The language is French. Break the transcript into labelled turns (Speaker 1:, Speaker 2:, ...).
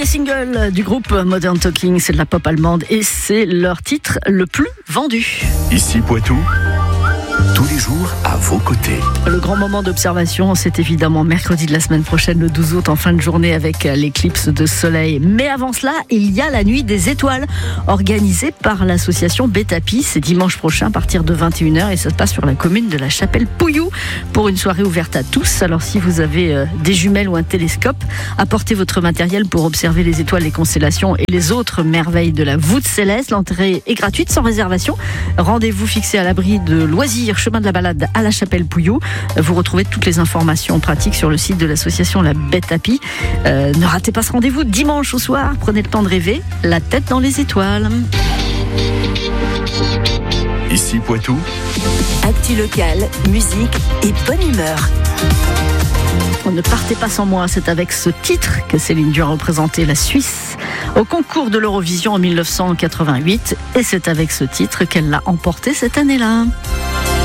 Speaker 1: Single du groupe Modern Talking, c'est de la pop allemande et c'est leur titre le plus vendu.
Speaker 2: Ici Poitou, tous les jours à vos côtés.
Speaker 1: Le grand moment d'observation, c'est évidemment mercredi de la semaine prochaine, le 12 août, en fin de journée avec l'éclipse de soleil. Mais avant cela, il y a la nuit des étoiles, organisée par l'association Betapi. C'est dimanche prochain à partir de 21h et ça se passe sur la commune de la Chapelle-Pouilloux pour une soirée ouverte à tous. Alors si vous avez des jumelles ou un télescope, apportez votre matériel pour observer les étoiles, les constellations et les autres merveilles de la voûte céleste. L'entrée est gratuite, sans réservation. Rendez-vous fixé à l'abri de loisirs, chemin de la balade à la Chapelle-Pouilloux. Vous retrouvez toutes les informations pratiques sur le site de l'association La Betapi. Ne ratez pas ce rendez-vous dimanche au soir. Prenez le temps de rêver, la tête dans les étoiles.
Speaker 2: Ici Poitou,
Speaker 3: Actu locale, musique et bonne humeur.
Speaker 1: Ne partez pas sans moi, c'est avec ce titre que Céline Dion a représenté la Suisse au concours de l'Eurovision en 1988 et c'est avec ce titre qu'elle l'a emporté cette année-là.